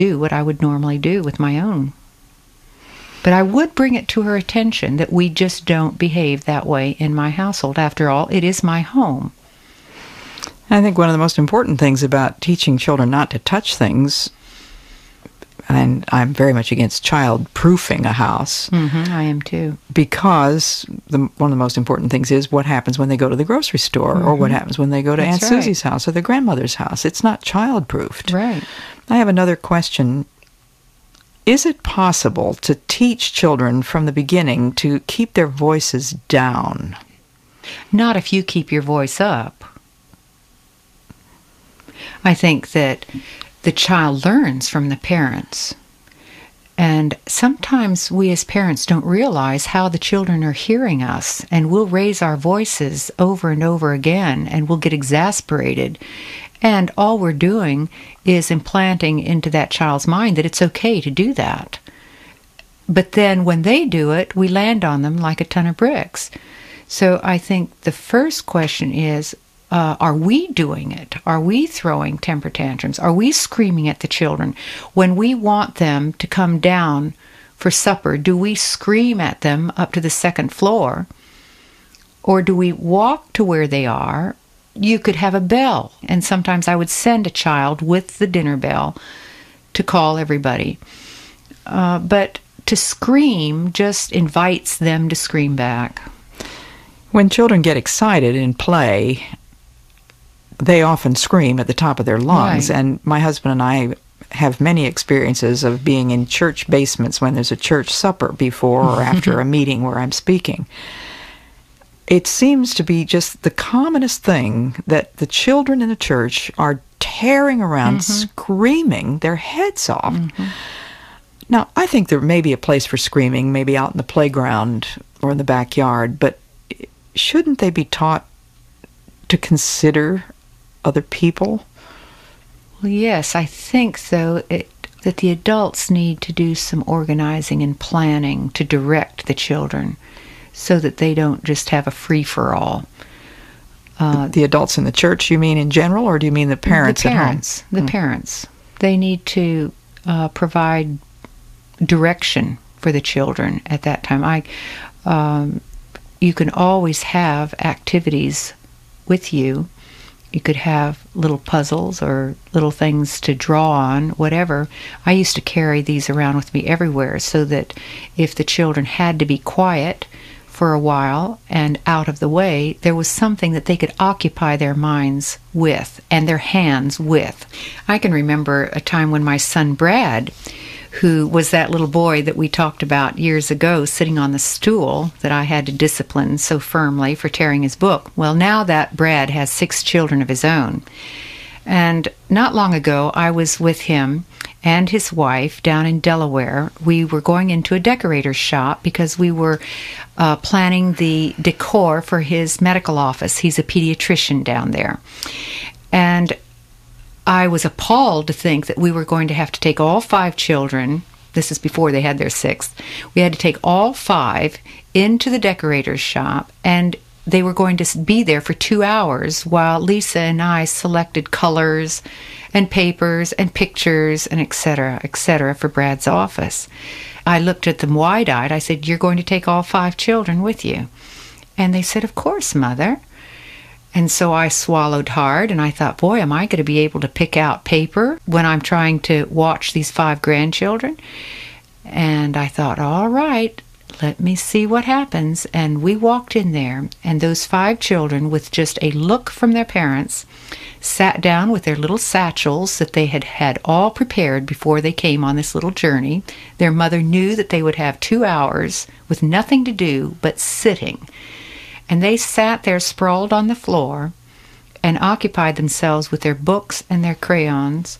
do what I would normally do with my own. But I would bring it to her attention that we just don't behave that way in my household. After all, it is my home. I think one of the most important things about teaching children not to touch things, and I'm very much against child-proofing a house. I am too. Because one of the most important things is what happens when they go to the grocery store, or what happens when they go to Aunt Susie's house or their grandmother's house. It's not child-proofed. Right. I have another question. Is it possible to teach children from the beginning to keep their voices down? Not if you keep your voice up. I think that the child learns from the parents. And sometimes we as parents don't realize how the children are hearing us, and we'll raise our voices over and over again, and we'll get exasperated. And all we're doing is implanting into that child's mind that it's okay to do that. But then when they do it, we land on them like a ton of bricks. So I think the first question is, are we doing it? Are we throwing temper tantrums? Are we screaming at the children? When we want them to come down for supper, do we scream at them up to the second floor? Or do we walk to where they are? You could have a bell, and sometimes I would send a child with the dinner bell to call everybody. But to scream just invites them to scream back. When children get excited in play, they often scream at the top of their lungs. Right. And my husband and I have many experiences of being in church basements when there's a church supper before or after a meeting where I'm speaking. It seems to be just the commonest thing that the children in the church are tearing around, screaming their heads off. Now, I think there may be a place for screaming, maybe out in the playground or in the backyard, but shouldn't they be taught to consider other people? Well, yes, I think, though, that the adults need to do some organizing and planning to direct the children so that they don't just have a free-for-all. The adults in the church, you mean in general, or do you mean the parents at home? The parents. They need to provide direction for the children at that time. You can always have activities with you. You could have little puzzles or little things to draw on, whatever. I used to carry these around with me everywhere so that if the children had to be quiet for a while and out of the way, there was something that they could occupy their minds with and their hands with. I can remember a time when my son Brad, who was that little boy that we talked about years ago, sitting on the stool that I had to discipline so firmly for tearing his book. Well, now that Brad has 6 children of his own. And not long ago, I was with him and his wife down in Delaware. We were going into a decorator's shop because we were planning the decor for his medical office. He's a pediatrician down there. And I was appalled to think that we were going to have to take all 5 children. This is before they had their 6th. We had to take all 5 into the decorator's shop, and they were going to be there for 2 hours while Lisa and I selected colors and papers and pictures and et cetera, for Brad's office. I looked at them wide-eyed. I said, "You're going to take all 5 children with you?" And they said, "Of course, Mother." And so I swallowed hard, and I thought, boy, am I going to be able to pick out paper when I'm trying to watch these 5 grandchildren? And I thought, all right, let me see what happens. And we walked in there, and those 5 children, with just a look from their parents, sat down with their little satchels that they had all prepared before they came on this little journey. Their mother knew that they would have 2 hours with nothing to do but sitting. And they sat there sprawled on the floor and occupied themselves with their books and their crayons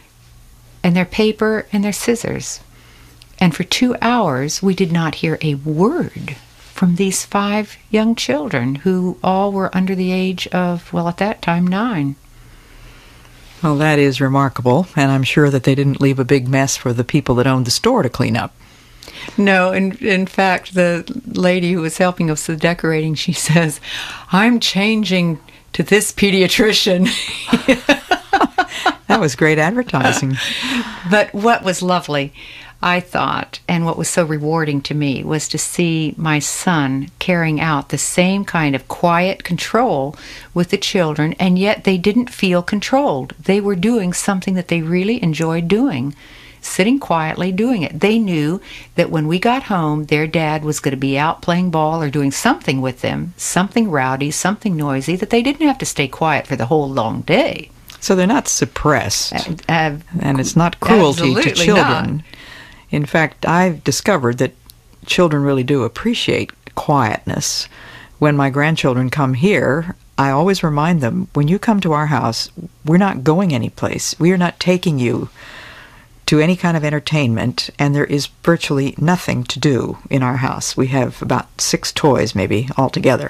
and their paper and their scissors. And for 2 hours, we did not hear a word from these 5 young children who all were under the age of, well, at that time, 9. Well, that is remarkable, and I'm sure that they didn't leave a big mess for the people that owned the store to clean up. No, in fact, the lady who was helping us with decorating, she says, "I'm changing to this pediatrician." That was great advertising. But what was lovely, I thought, and what was so rewarding to me, was to see my son carrying out the same kind of quiet control with the children, and yet they didn't feel controlled. They were doing something that they really enjoyed doing, sitting quietly doing it. They knew that when we got home, their dad was going to be out playing ball or doing something with them, something rowdy, something noisy, that they didn't have to stay quiet for the whole long day. So they're not suppressed, and it's not cruelty to children. Not. In fact, I've discovered that children really do appreciate quietness. When my grandchildren come here, I always remind them, when you come to our house, we're not going anyplace. We are not taking you to any kind of entertainment, and there is virtually nothing to do in our house. We have about 6 toys, maybe, altogether.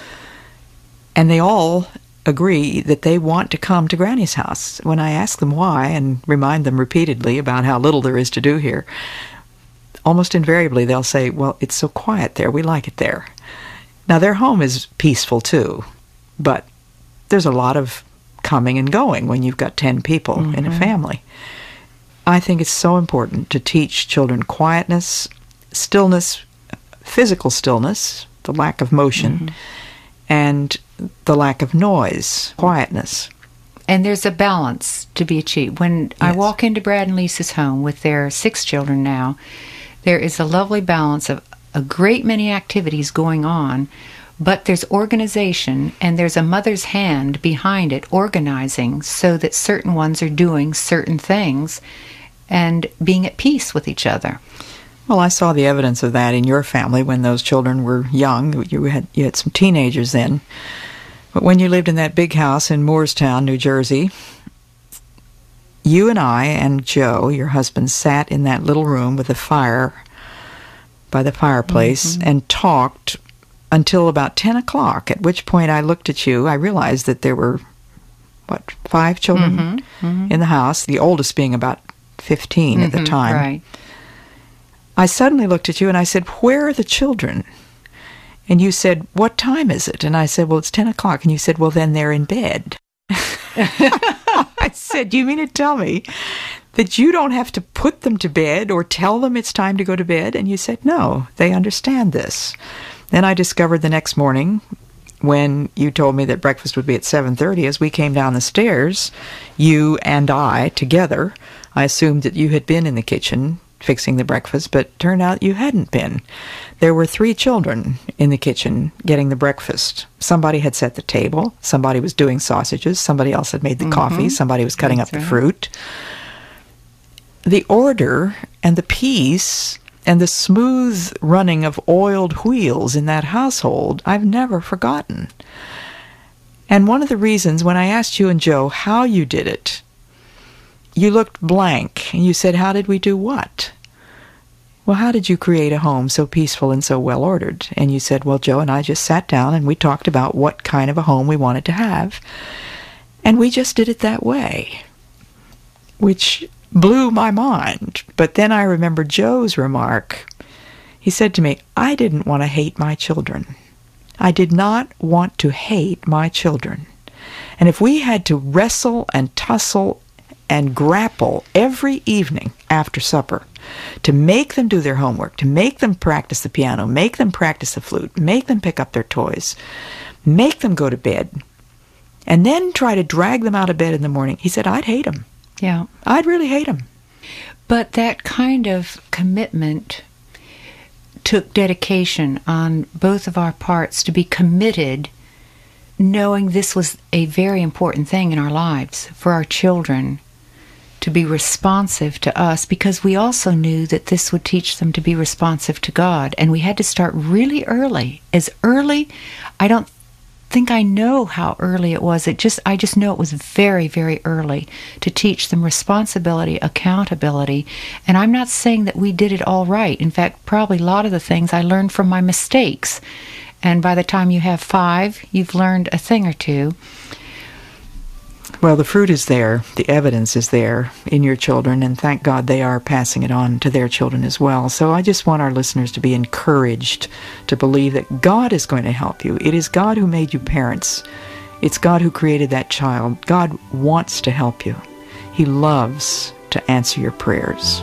And they all agree that they want to come to Granny's house. When I ask them why and remind them repeatedly about how little there is to do here, almost invariably they'll say, well, it's so quiet there, we like it there. Now, their home is peaceful too, but there's a lot of coming and going when you've got 10 people in a family. I think it's so important to teach children quietness, stillness, physical stillness, the lack of motion, and the lack of noise, quietness. And there's a balance to be achieved. When I walk into Brad and Lisa's home with their 6 children now, there is a lovely balance of a great many activities going on, but there's organization, and there's a mother's hand behind it organizing so that certain ones are doing certain things and being at peace with each other. Well, I saw the evidence of that in your family when those children were young. You had some teenagers then. But when you lived in that big house in Moorestown, New Jersey, you and I and Joe, your husband, sat in that little room with a fire by the fireplace and talked until about 10 o'clock, at which point I looked at you. I realized that there were, 5 children in the house, the oldest being about 15 at the time. Right. I suddenly looked at you and I said, where are the children? And you said, what time is it? And I said, well, it's 10 o'clock. And you said, well, then they're in bed. I said, do you mean to tell me that you don't have to put them to bed or tell them it's time to go to bed? And you said, no, they understand this. Then I discovered the next morning when you told me that breakfast would be at 7:30, as we came down the stairs, you and I together, I assumed that you had been in the kitchen fixing the breakfast, but turned out you hadn't been. There were 3 children in the kitchen getting the breakfast. Somebody had set the table, somebody was doing sausages, somebody else had made the coffee, somebody was cutting up the fruit. The order and the peace and the smooth running of oiled wheels in that household, I've never forgotten. And one of the reasons, when I asked you and Joe how you did it, you looked blank, and you said, how did we do what? Well, how did you create a home so peaceful and so well-ordered? And you said, well, Joe and I just sat down and we talked about what kind of a home we wanted to have, and we just did it that way, which blew my mind. But then I remember Joe's remark. He said to me, I didn't want to hate my children. I did not want to hate my children. And if we had to wrestle and tussle and grapple every evening after supper to make them do their homework, to make them practice the piano, make them practice the flute, make them pick up their toys, make them go to bed, and then try to drag them out of bed in the morning, he said, I'd hate them. Yeah. I'd really hate them. But that kind of commitment took dedication on both of our parts to be committed, knowing this was a very important thing in our lives for our children to be responsive to us, because we also knew that this would teach them to be responsive to God. And we had to start really early. As early, I don't think I know how early it was. I just know it was very, very early to teach them responsibility, accountability. And I'm not saying that we did it all right. In fact, probably a lot of the things I learned from my mistakes. And by the time you have 5, you've learned a thing or two. Well, the fruit is there, the evidence is there in your children, and thank God they are passing it on to their children as well. So I just want our listeners to be encouraged to believe that God is going to help you. It is God who made you parents. It's God who created that child. God wants to help you. He loves to answer your prayers.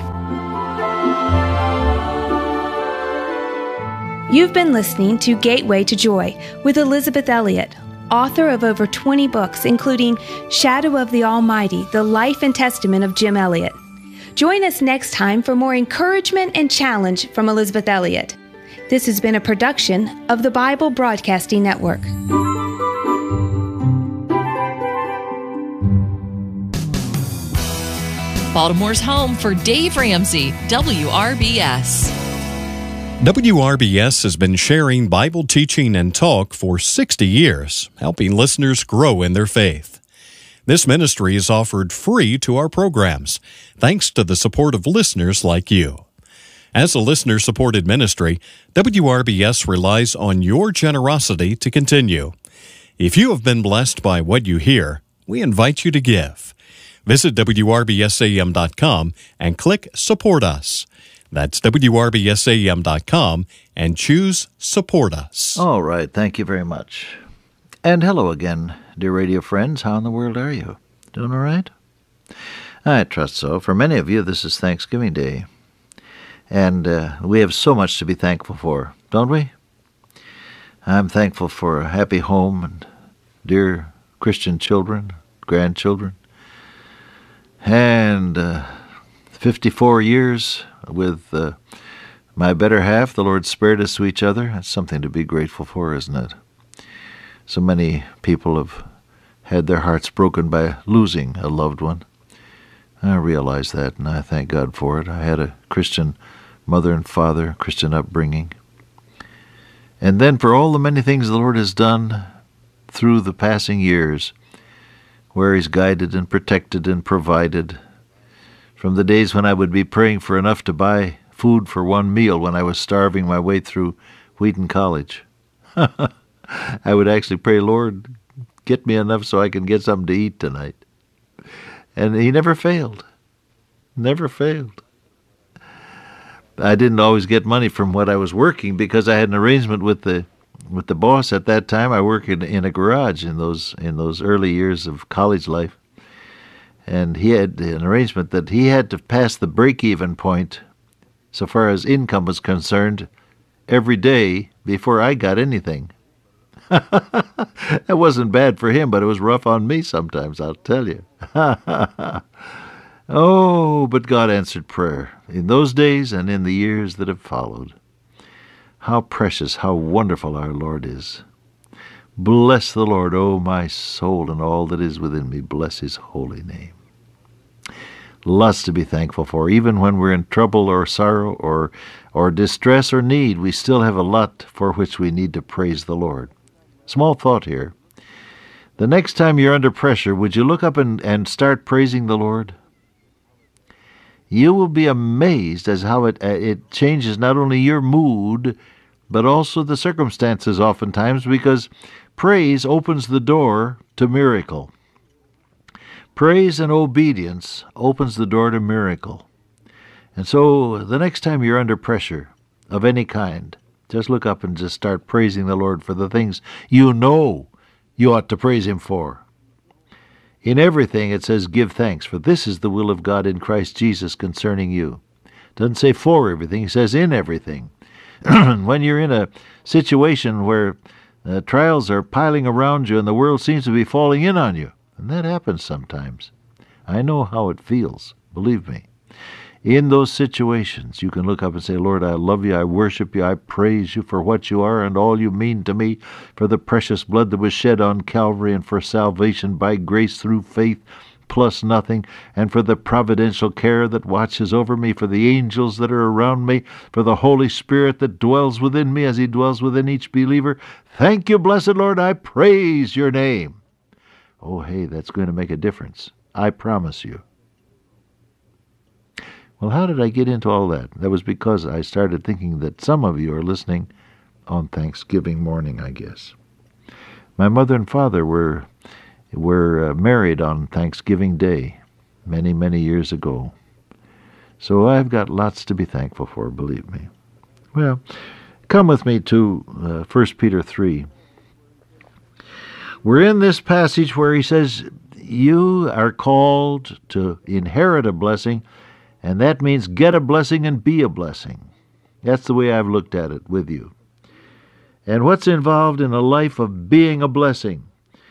You've been listening to Gateway to Joy with Elizabeth Elliot, author of over 20 books, including Shadow of the Almighty, The Life and Testament of Jim Elliot. Join us next time for more encouragement and challenge from Elizabeth Elliot. This has been a production of the Bible Broadcasting Network. Baltimore's home for Dave Ramsey, WRBS. WRBS has been sharing Bible teaching and talk for 60 years, helping listeners grow in their faith. This ministry is offered free to our programs, thanks to the support of listeners like you. As a listener-supported ministry, WRBS relies on your generosity to continue. If you have been blessed by what you hear, we invite you to give. Visit WRBSAM.com and click Support Us. That's WRBSAM.com and choose Support Us. All right, thank you very much. And hello again, dear radio friends. How in the world are you? Doing all right? I trust so. For many of you, this is Thanksgiving Day. And we have so much to be thankful for, don't we? I'm thankful for a happy home and dear Christian children, grandchildren. And 54 years with my better half. The Lord spared us to each other. That's something to be grateful for, isn't it? So many people have had their hearts broken by losing a loved one. I realize that, and I thank God for it. I had a Christian mother and father, Christian upbringing. And then for all the many things the Lord has done through the passing years, where He's guided and protected and provided, from the days when I would be praying for enough to buy food for one meal when I was starving my way through Wheaton College. I would actually pray, Lord, get me enough so I can get something to eat tonight. And He never failed. Never failed. I didn't always get money from what I was working because I had an arrangement with the boss at that time. I worked in a garage in those early years of college life. And he had an arrangement that he had to pass the break-even point so far as income was concerned every day before I got anything. That wasn't bad for him, but it was rough on me sometimes, I'll tell you. Oh, but God answered prayer in those days and in the years that have followed. How precious, how wonderful our Lord is. Bless the Lord, O my soul, and all that is within me. Bless His holy name. Lots to be thankful for. Even when we're in trouble or sorrow or distress or need, we still have a lot for which we need to praise the Lord. Small thought here. The next time you're under pressure, would you look up and start praising the Lord? You will be amazed as how it changes not only your mood, but also the circumstances oftentimes, because praise opens the door to miracle. Praise and obedience opens the door to miracle. And so the next time you're under pressure of any kind, just look up and just start praising the Lord for the things you know you ought to praise Him for. In everything it says, give thanks, for this is the will of God in Christ Jesus concerning you. It doesn't say for everything, it says in everything. When you're in a situation where trials are piling around you and the world seems to be falling in on you, and that happens sometimes. I know how it feels, believe me. In those situations, you can look up and say, Lord, I love you, I worship you, I praise you for what you are and all you mean to me, for the precious blood that was shed on Calvary and for salvation by grace through faith plus nothing, and for the providential care that watches over me, for the angels that are around me, for the Holy Spirit that dwells within me as He dwells within each believer. Thank you, blessed Lord, I praise your name. Oh, hey, that's going to make a difference. I promise you. Well, how did I get into all that? That was because I started thinking that some of you are listening on Thanksgiving morning, I guess. My mother and father were married on Thanksgiving Day many, many years ago. So I've got lots to be thankful for, believe me. Well, come with me to 1 Peter 3. We're in this passage where he says, You are called to inherit a blessing, and that means get a blessing and be a blessing. That's the way I've looked at it with you. And what's involved in a life of being a blessing?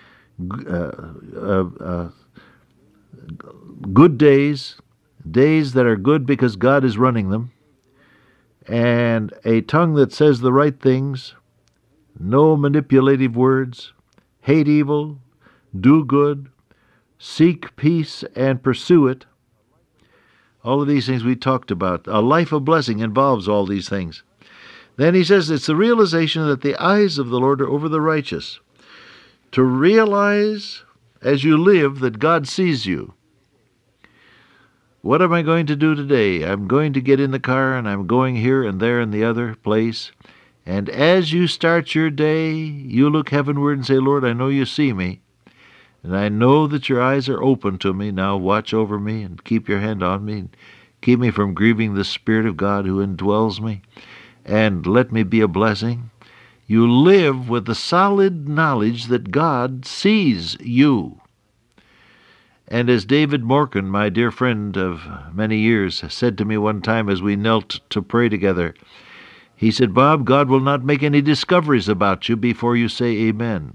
Good days, days that are good because God is running them, and a tongue that says the right things, no manipulative words, hate evil, do good, seek peace and pursue it. All of these things we talked about. A life of blessing involves all these things. Then he says it's the realization that the eyes of the Lord are over the righteous. To realize as you live that God sees you. What am I going to do today? I'm going to get in the car and I'm going here and there and the other place. And as you start your day, you look heavenward and say, Lord, I know you see me. And I know that your eyes are open to me. Now watch over me and keep your hand on me and keep me from grieving the Spirit of God who indwells me. And let me be a blessing. You live with the solid knowledge that God sees you. And as David Morgan, my dear friend of many years, said to me one time as we knelt to pray together, he said, Bob, God will not make any discoveries about you before you say amen.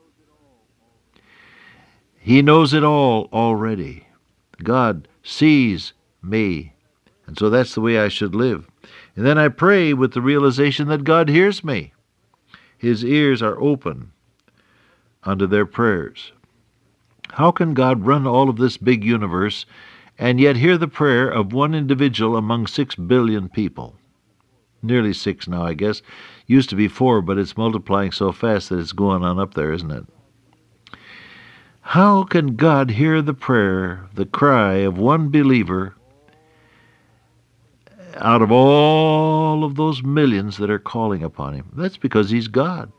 He knows it all already. God sees me. And so that's the way I should live. And then I pray with the realization that God hears me. His ears are open unto their prayers. How can God run all of this big universe and yet hear the prayer of one individual among 6 billion people? Nearly 6 now, I guess. Used to be 4, but it's multiplying so fast that it's going on up there, isn't it? How can God hear the prayer, the cry of one believer out of all of those millions that are calling upon him? That's because he's God.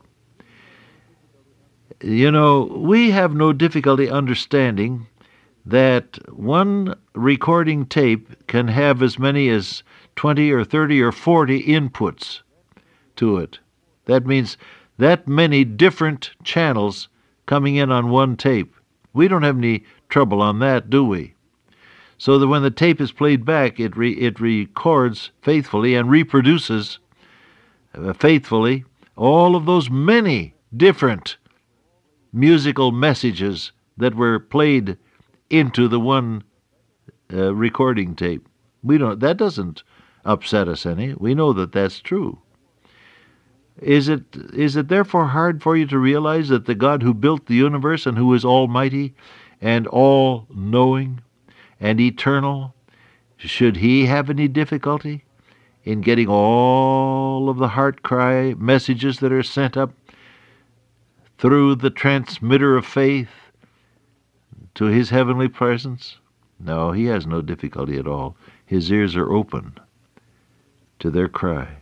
You know, we have no difficulty understanding that one recording tape can have as many as 20 or 30 or 40 inputs to it. That means that many different channels coming in on one tape. We don't have any trouble on that, do we? So that when the tape is played back, it records faithfully and reproduces faithfully all of those many different musical messages that were played into the one recording tape. That doesn't upset us any. We know that that's true. Is it therefore hard for you to realize that the God who built the universe and who is almighty and all-knowing and eternal, should he have any difficulty in getting all of the heart cry messages that are sent up through the transmitter of faith to his heavenly presence? No, he has no difficulty at all. His ears are open to their cry.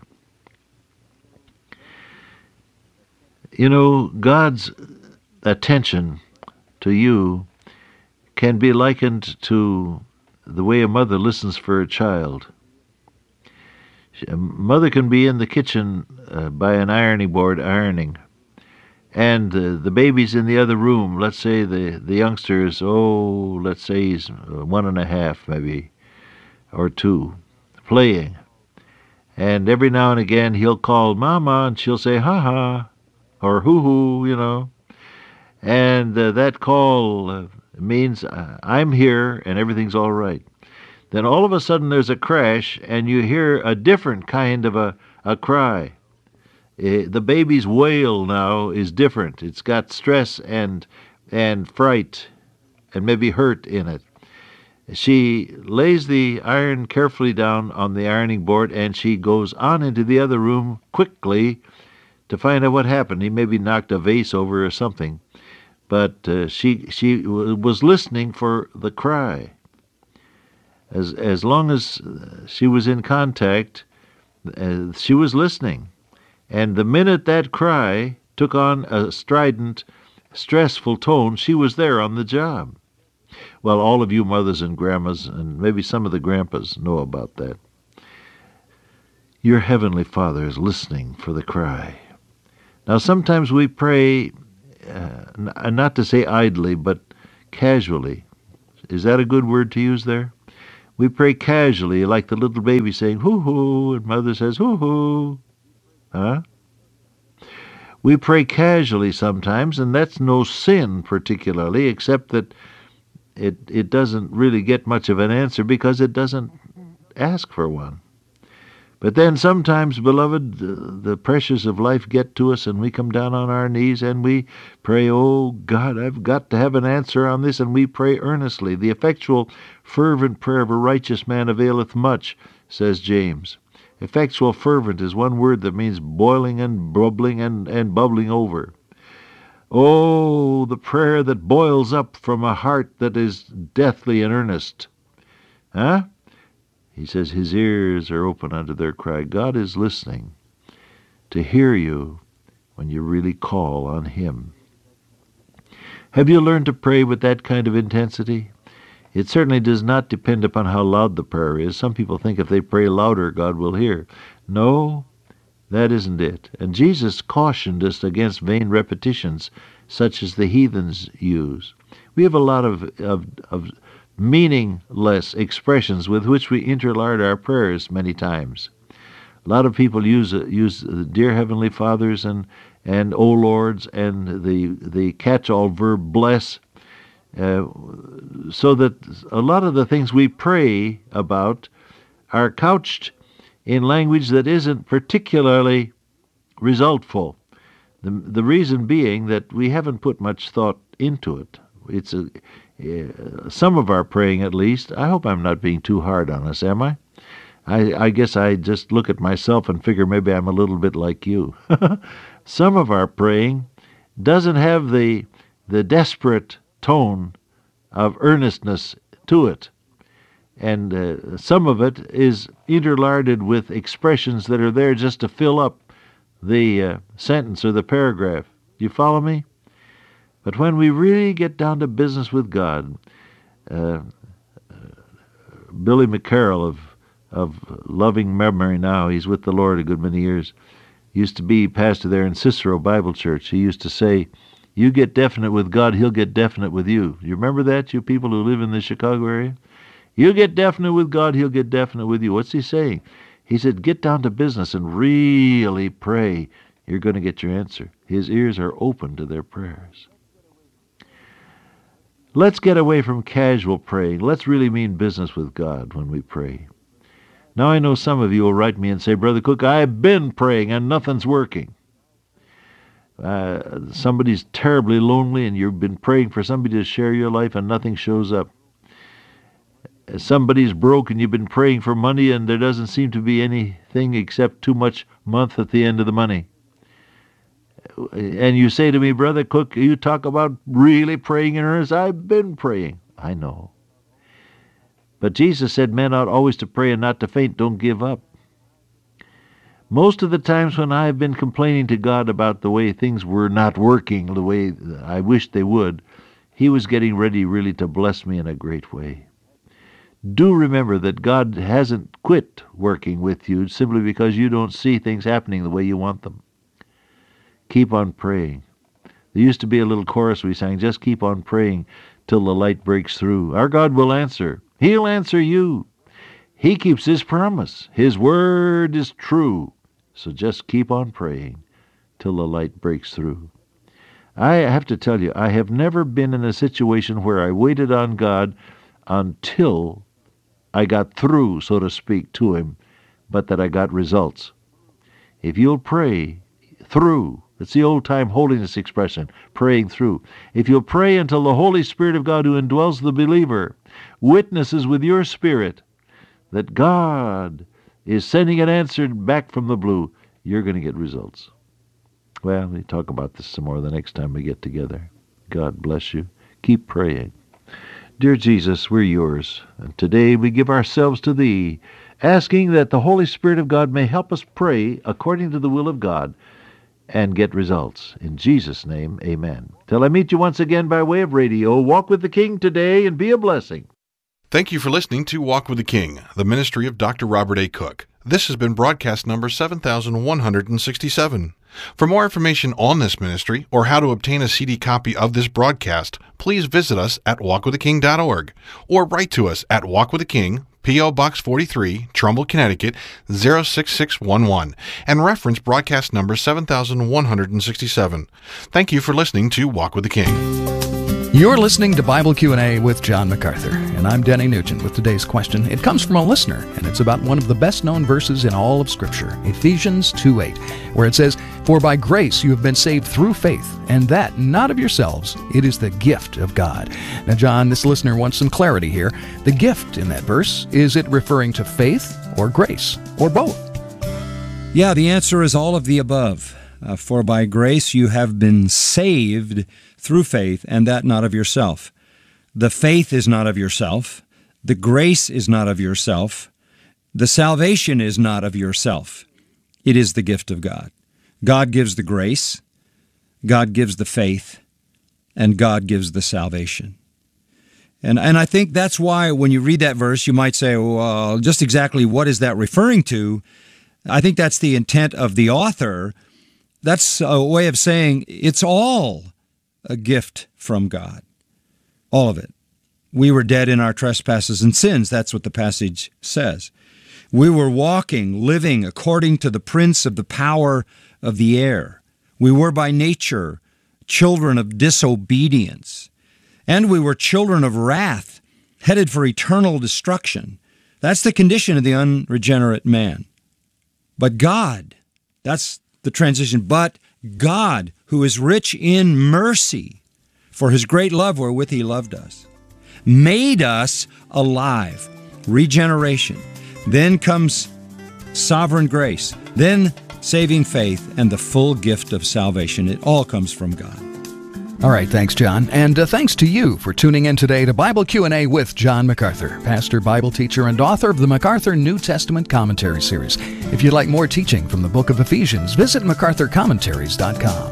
You know, God's attention to you can be likened to the way a mother listens for a child. A mother can be in the kitchen by an ironing board ironing, and the baby's in the other room. Let's say the youngster is, let's say he's 1.5 maybe, or 2, playing. And every now and again he'll call Mama, and she'll say, ha-ha, or hoo-hoo, you know. And that call means I'm here and everything's all right. Then all of a sudden there's a crash, and you hear a different kind of a cry. The baby's wail now is different. It's got stress and fright and maybe hurt in it. She lays the iron carefully down on the ironing board, and she goes on into the other room quickly to find out what happened. He maybe knocked a vase over or something. But she was listening for the cry. As long as she was in contact, she was listening. And the minute that cry took on a strident, stressful tone, she was there on the job. Well, all of you mothers and grandmas, and maybe some of the grandpas, know about that. Your Heavenly Father is listening for the cry. Now, sometimes we pray, not to say idly, but casually. Is that a good word to use there? We pray casually, like the little baby saying, hoo-hoo, and mother says, hoo-hoo. Huh? We pray casually sometimes, and that's no sin particularly, except that it doesn't really get much of an answer because it doesn't ask for one. But then sometimes, beloved, the pressures of life get to us, and we come down on our knees and we pray, oh God, I've got to have an answer on this, and we pray earnestly. The effectual, fervent prayer of a righteous man availeth much, says James. Effectual, fervent is one word that means boiling and bubbling and bubbling over. Oh, the prayer that boils up from a heart that is deathly in earnest. Huh? He says his ears are open unto their cry. God is listening to hear you when you really call on him. Have you learned to pray with that kind of intensity? It certainly does not depend upon how loud the prayer is. Some people think if they pray louder, God will hear. No, that isn't it. And Jesus cautioned us against vain repetitions, such as the heathens use. We have a lot of meaningless expressions with which we interlard our prayers many times. A lot of people use dear Heavenly Fathers and O Lords and the catch-all verb bless, so that a lot of the things we pray about are couched in language that isn't particularly resultful. The reason being that we haven't put much thought into it. It's some of our praying, at least. I hope I'm not being too hard on us, am I? I guess I just look at myself and figure maybe I'm a little bit like you. Some of our praying doesn't have the desperate tone of earnestness to it. And some of it is interlarded with expressions that are there just to fill up the sentence or the paragraph. Do you follow me? But when we really get down to business with God, Billy McCarroll of loving memory now, he's with the Lord a good many years, used to be pastor there in Cicero Bible Church. He used to say, you get definite with God, he'll get definite with you. You remember that, you people who live in the Chicago area? You get definite with God, he'll get definite with you. What's he saying? He said, get down to business and really pray. You're going to get your answer. His ears are open to their prayers. Let's get away from casual praying. Let's really mean business with God when we pray. Now I know some of you will write me and say, Brother Cook, I've been praying and nothing's working. Somebody's terribly lonely and you've been praying for somebody to share your life and nothing shows up. Somebody's broke and you've been praying for money and there doesn't seem to be anything except too much month at the end of the money. And you say to me, Brother Cook, you talk about really praying in earnest. I've been praying. I know. But Jesus said men ought always to pray and not to faint. Don't give up. Most of the times when I have been complaining to God about the way things were not working the way I wished they would, he was getting ready really to bless me in a great way. Do remember that God hasn't quit working with you simply because you don't see things happening the way you want them. Keep on praying. There used to be a little chorus we sang, just keep on praying till the light breaks through. Our God will answer. He'll answer you. He keeps his promise. His word is true. So just keep on praying till the light breaks through. I have to tell you, I have never been in a situation where I waited on God until I got through, so to speak, to him, but that I got results. If you'll pray through, it's the old-time holiness expression, praying through. If you'll pray until the Holy Spirit of God who indwells the believer witnesses with your spirit that God is sending an answer back from the blue, you're going to get results. Well, we talk about this some more the next time we get together. God bless you. Keep praying. Dear Jesus, we're yours, and today we give ourselves to Thee, asking that the Holy Spirit of God may help us pray according to the will of God and get results. In Jesus' name, amen. Till I meet you once again by way of radio, walk with the King today and be a blessing. Thank you for listening to Walk with the King, the ministry of Dr. Robert A. Cook. This has been broadcast number 7167. For more information on this ministry or how to obtain a CD copy of this broadcast, please visit us at walkwiththeking.org or write to us at Walk with the King, P.O. Box 43, Trumbull, Connecticut, 06611, and reference broadcast number 7167. Thank you for listening to Walk with the King. You're listening to Bible Q&A with John MacArthur, and I'm Denny Nugent with today's question. It comes from a listener, and it's about one of the best-known verses in all of Scripture, Ephesians 2:8, where it says, "For by grace you have been saved through faith, and that not of yourselves, it is the gift of God." Now, John, this listener wants some clarity here. The gift in that verse, is it referring to faith or grace, or both? Yeah, the answer is all of the above. For by grace you have been saved through faith, and that not of yourself. The faith is not of yourself. The grace is not of yourself. The salvation is not of yourself. It is the gift of God. God gives the grace, God gives the faith, and God gives the salvation. And I think that's why when you read that verse, you might say, well, just exactly what is that referring to? I think that's the intent of the author. That's a way of saying it's all a gift from God. All of it. We were dead in our trespasses and sins. That's what the passage says. We were walking, living according to the prince of the power of the air. We were by nature children of disobedience. And we were children of wrath, headed for eternal destruction. That's the condition of the unregenerate man. But God, that's the transition, but God, who is rich in mercy, for his great love wherewith he loved us, made us alive. Regeneration. Then comes sovereign grace. Then saving faith and the full gift of salvation. It all comes from God. All right, thanks, John. And thanks to you for tuning in today to Bible Q&A with John MacArthur, pastor, Bible teacher, and author of the MacArthur New Testament Commentary Series. If you'd like more teaching from the book of Ephesians, visit MacArthurCommentaries.com.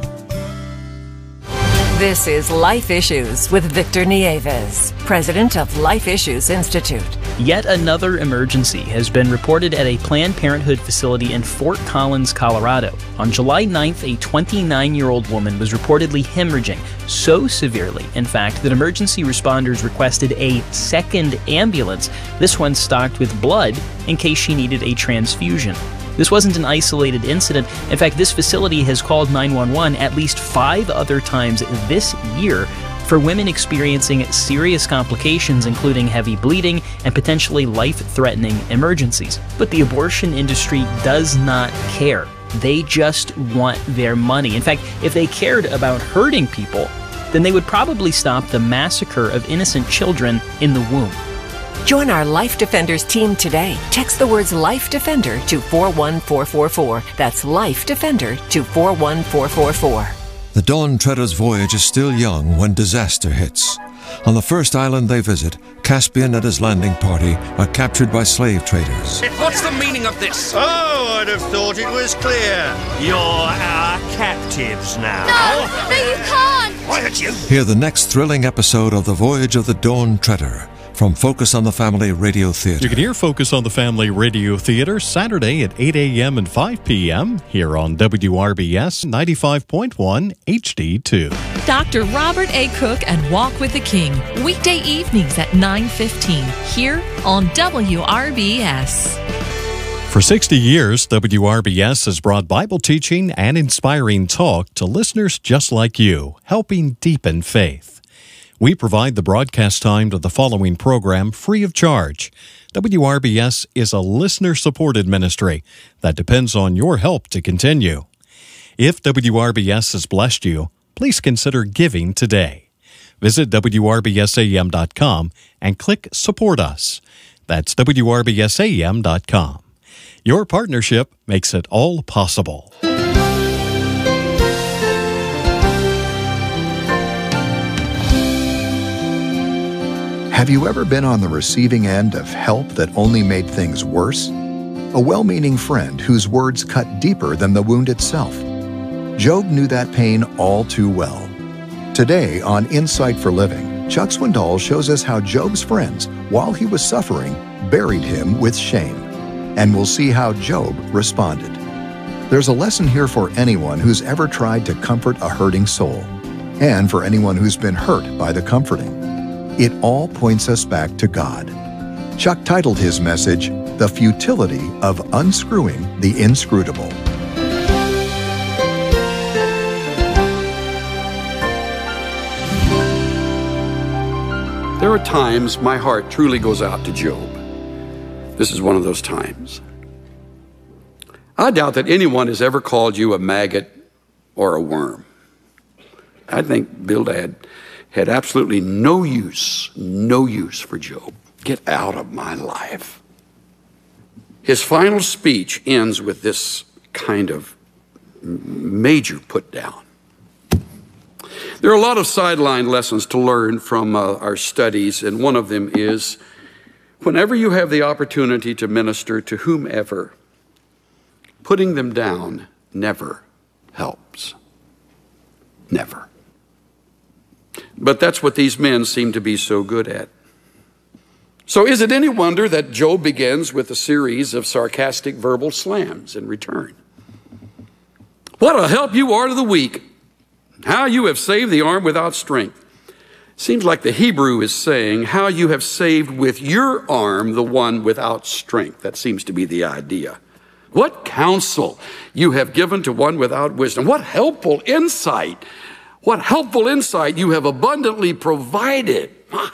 This is Life Issues with Victor Nieves, president of Life Issues Institute. Yet another emergency has been reported at a Planned Parenthood facility in Fort Collins, Colorado. On July 9th, a 29-year-old woman was reportedly hemorrhaging so severely, in fact, that emergency responders requested a second ambulance, this one stocked with blood, in case she needed a transfusion. This wasn't an isolated incident. In fact, this facility has called 911 at least 5 other times this year for women experiencing serious complications, including heavy bleeding and potentially life-threatening emergencies. But the abortion industry does not care. They just want their money. In fact, if they cared about hurting people, then they would probably stop the massacre of innocent children in the womb. Join our Life Defenders team today. Text the words Life Defender to 41444. That's Life Defender to 41444. The Dawn Treader's voyage is still young when disaster hits. On the first island they visit, Caspian and his landing party are captured by slave traders. What's the meaning of this? Oh, I'd have thought it was clear. You're our captives now. No, you can't! Quiet, you! Hear the next thrilling episode of The Voyage of the Dawn Treader from Focus on the Family Radio Theater. You can hear Focus on the Family Radio Theater Saturday at 8 a.m. and 5 p.m. here on WRBS 95.1 HD2. Dr. Robert A. Cook and Walk with the King, weekday evenings at 9:15 here on WRBS. For 60 years, WRBS has brought Bible teaching and inspiring talk to listeners just like you, helping deepen faith. We provide the broadcast time to the following program free of charge. WRBS is a listener-supported ministry that depends on your help to continue. If WRBS has blessed you, please consider giving today. Visit WRBSAM.com and click Support Us. That's WRBSAM.com. Your partnership makes it all possible. Have you ever been on the receiving end of help that only made things worse? A well-meaning friend whose words cut deeper than the wound itself. Job knew that pain all too well. Today on Insight for Living, Chuck Swindoll shows us how Job's friends, while he was suffering, buried him with shame. And we'll see how Job responded. There's a lesson here for anyone who's ever tried to comfort a hurting soul, and for anyone who's been hurt by the comforting. It all points us back to God. Chuck titled his message, "The Futility of Unscrewing the Inscrutable." There are times my heart truly goes out to Job. This is one of those times. I doubt that anyone has ever called you a maggot or a worm. I think Bildad had absolutely no use for Job. Get out of my life. His final speech ends with this kind of major put down. There are a lot of sideline lessons to learn from our studies, and one of them is whenever you have the opportunity to minister to whomever, putting them down never helps. Never. But that's what these men seem to be so good at. So is it any wonder that Job begins with a series of sarcastic verbal slams in return? What a help you are to the weak. How you have saved the arm without strength. Seems like the Hebrew is saying how you have saved with your arm the one without strength. That seems to be the idea. What counsel you have given to one without wisdom. What helpful insight. What helpful insight you have abundantly provided.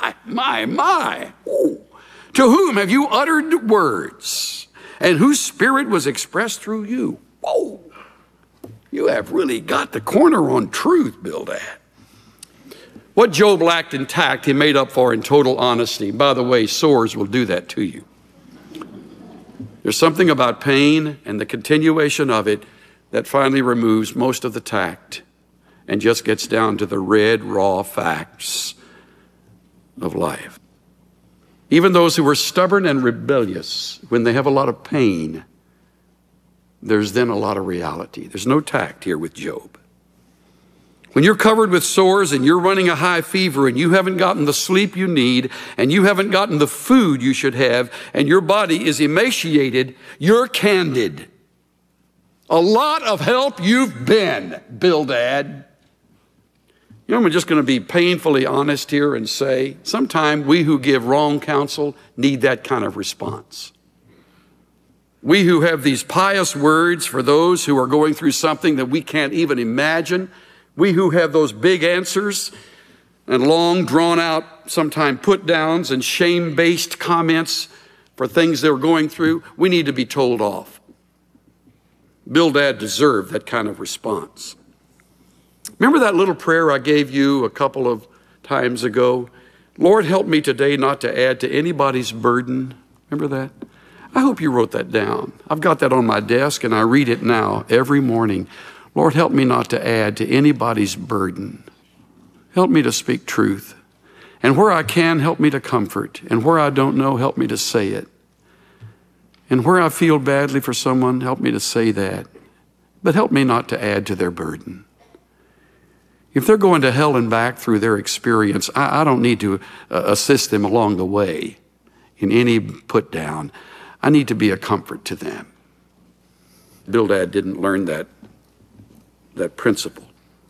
My. Ooh. To whom have you uttered words, and whose spirit was expressed through you? Whoa. You have really got the corner on truth, Bildad. What Job lacked in tact, he made up for in total honesty. By the way, sores will do that to you. There's something about pain and the continuation of it that finally removes most of the tact and just gets down to the red, raw facts of life. Even those who are stubborn and rebellious, when they have a lot of pain, there's then a lot of reality. There's no tact here with Job. When you're covered with sores and you're running a high fever and you haven't gotten the sleep you need and you haven't gotten the food you should have and your body is emaciated, you're candid. A lot of help you've been, Bildad. You know, I'm just going to be painfully honest here and say, sometimes we who give wrong counsel need that kind of response. We who have these pious words for those who are going through something that we can't even imagine, we who have those big answers and long drawn out, sometimes put downs and shame-based comments for things they're going through, we need to be told off. Bildad deserved that kind of response. Remember that little prayer I gave you a couple of times ago? Lord, help me today not to add to anybody's burden. Remember that? I hope you wrote that down. I've got that on my desk and I read it now every morning. Lord, help me not to add to anybody's burden. Help me to speak truth. And where I can, help me to comfort. And where I don't know, help me to say it. And where I feel badly for someone, help me to say that. But help me not to add to their burden. If they're going to hell and back through their experience, I don't need to assist them along the way in any put down. I need to be a comfort to them. Bildad didn't learn that principle.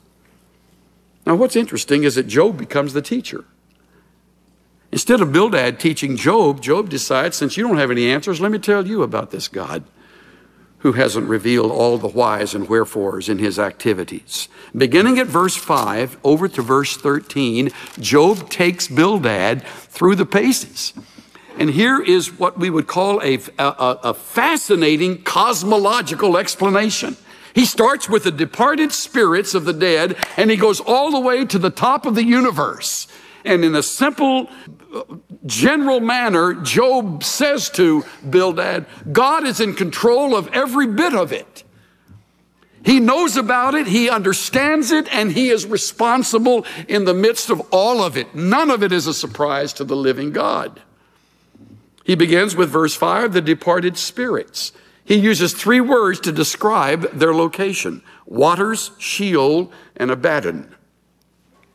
Now what's interesting is that Job becomes the teacher. Instead of Bildad teaching Job, Job decides, since you don't have any answers, let me tell you about this God who hasn't revealed all the whys and wherefores in his activities. Beginning at verse 5 over to verse 13, Job takes Bildad through the paces. And here is what we would call a fascinating cosmological explanation. He starts with the departed spirits of the dead, and he goes all the way to the top of the universe. And in a simple, general manner, Job says to Bildad, God is in control of every bit of it. He knows about it, he understands it, and he is responsible in the midst of all of it. None of it is a surprise to the living God. He begins with verse 5, the departed spirits. He uses 3 words to describe their location: waters, Sheol, and Abaddon.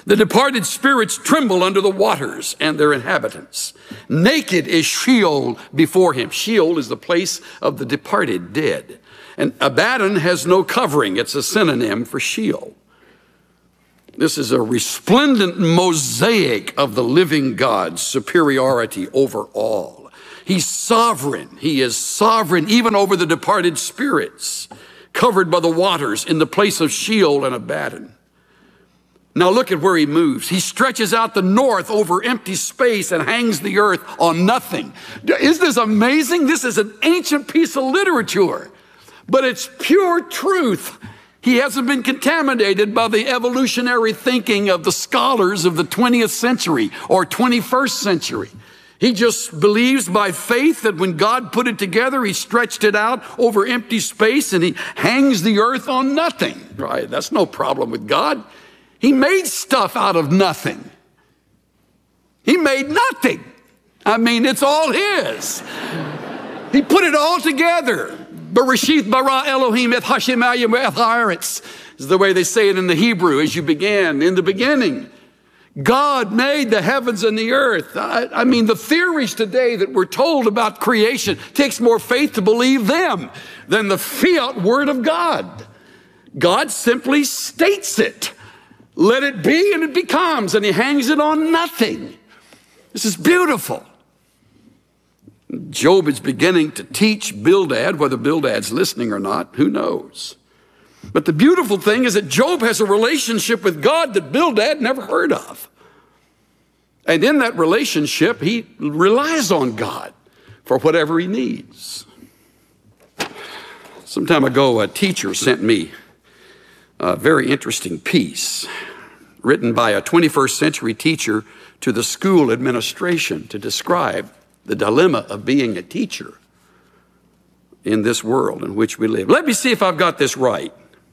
The departed spirits tremble under the waters and their inhabitants. Naked is Sheol before him. Sheol is the place of the departed, dead. And Abaddon has no covering. It's a synonym for Sheol. This is a resplendent mosaic of the living God's superiority over all. He's sovereign. He is sovereign even over the departed spirits, covered by the waters in the place of Sheol and Abaddon. Now look at where he moves. He stretches out the north over empty space and hangs the earth on nothing. Isn't this amazing? This is an ancient piece of literature, but it's pure truth. He hasn't been contaminated by the evolutionary thinking of the scholars of the 20th century or 21st century. He just believes by faith that when God put it together, he stretched it out over empty space and he hangs the earth on nothing. Right? That's no problem with God. He made stuff out of nothing. He made nothing. I mean, it's all his. He put it all together. Bereshith bara Elohim et hashemayim et haaretz is the way they say it in the Hebrew, as you began, in the beginning. God made the heavens and the earth. I mean, the theories today that we're told about creation takes more faith to believe them than the fiat word of God. God simply states it. Let it be, and it becomes, and he hangs it on nothing. This is beautiful. Job is beginning to teach Bildad, whether Bildad's listening or not, who knows? But the beautiful thing is that Job has a relationship with God that Bildad never heard of. And in that relationship, he relies on God for whatever he needs. Some time ago, a teacher sent me a very interesting piece written by a 21st century teacher to the school administration to describe the dilemma of being a teacher in this world in which we live. Let me see if I've got this right.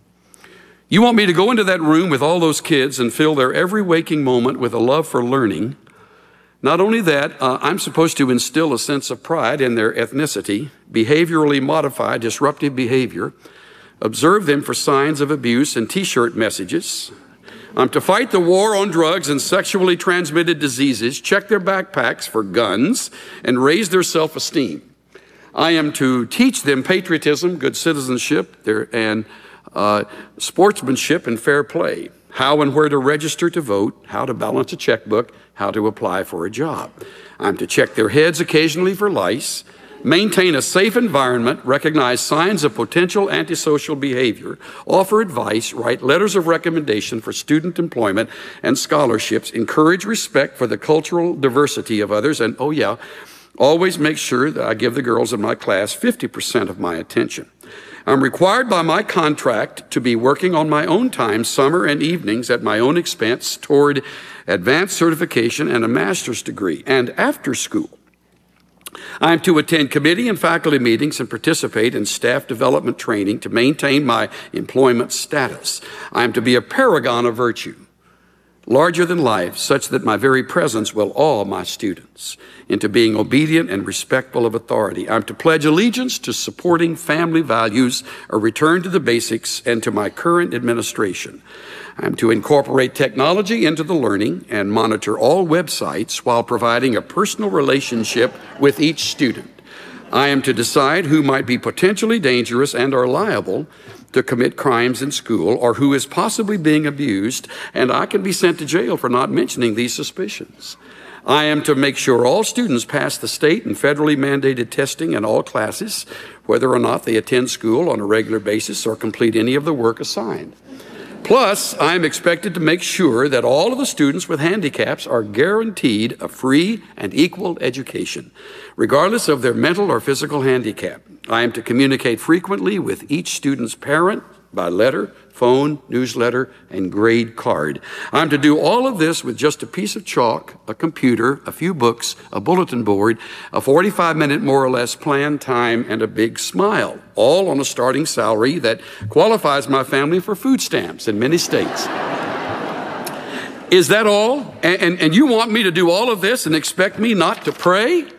You want me to go into that room with all those kids and fill their every waking moment with a love for learning. Not only that, I'm supposed to instill a sense of pride in their ethnicity, behaviorally modify disruptive behavior, observe them for signs of abuse and T-shirt messages. I'm to fight the war on drugs and sexually transmitted diseases, check their backpacks for guns, and raise their self-esteem. I am to teach them patriotism, good citizenship, and sportsmanship and fair play, how and where to register to vote, how to balance a checkbook, how to apply for a job. I'm to check their heads occasionally for lice, maintain a safe environment, recognize signs of potential antisocial behavior, offer advice, write letters of recommendation for student employment and scholarships, encourage respect for the cultural diversity of others, and always make sure that I give the girls in my class 50% of my attention. I'm required by my contract to be working on my own time, summer and evenings at my own expense toward advanced certification and a master's degree. And after school, I'm to attend committee and faculty meetings and participate in staff development training to maintain my employment status. I'm to be a paragon of virtue, larger than life, such that my very presence will awe my students into being obedient and respectful of authority. I'm to pledge allegiance to supporting family values, a return to the basics, and to my current administration. I'm to incorporate technology into the learning and monitor all websites while providing a personal relationship with each student. I am to decide who might be potentially dangerous and are liable to commit crimes in school or who is possibly being abused, and I can be sent to jail for not mentioning these suspicions. I am to make sure all students pass the state and federally mandated testing in all classes, whether or not they attend school on a regular basis or complete any of the work assigned. Plus, I am expected to make sure that all of the students with handicaps are guaranteed a free and equal education, regardless of their mental or physical handicap. I am to communicate frequently with each student's parent by letter, phone, newsletter, and grade card. I'm to do all of this with just a piece of chalk, a computer, a few books, a bulletin board, a 45-minute more or less planned time, and a big smile, all on a starting salary that qualifies my family for food stamps in many states. Is that all? And you want me to do all of this and expect me not to pray?